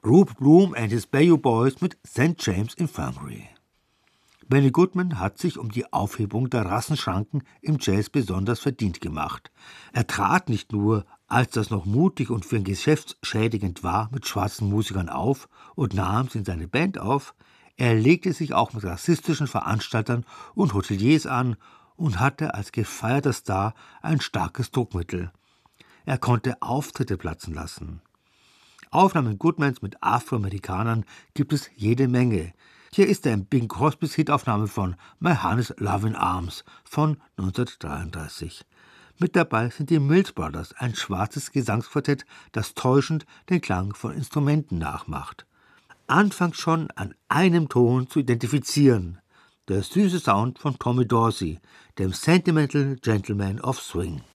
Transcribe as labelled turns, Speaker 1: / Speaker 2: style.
Speaker 1: Rube Bloom and his Bayou Boys mit St. James Infirmary. Benny Goodman hat sich um die Aufhebung der Rassenschranken im Jazz besonders verdient gemacht. Er trat nicht nur, als das noch mutig und für ein Geschäft schädigend war, mit schwarzen Musikern auf und nahm sie in seine Band auf, er legte sich auch mit rassistischen Veranstaltern und Hoteliers an und hatte als gefeierter Star ein starkes Druckmittel. Er konnte Auftritte platzen lassen. Aufnahmen Goodmans mit Afroamerikanern gibt es jede Menge. Hier ist ein Bing Crosbys Hitaufnahme von My Honey's Love in Arms von 1933. Mit dabei sind die Mills Brothers, ein schwarzes Gesangsquartett, das täuschend den Klang von Instrumenten nachmacht. Anfangs schon an einem Ton zu identifizieren. Der süße Sound von Tommy Dorsey, dem Sentimental Gentleman of Swing.